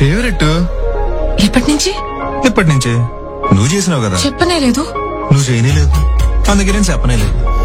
Favourite. ఎప్పటి నుంచి? ఎప్పటి నుంచే. నువ్వు చేసినావు కదా. చెప్పనే లేదు. నువ్వు చేయనే లేదు, అందుకే నేను చెప్పనే లేదు.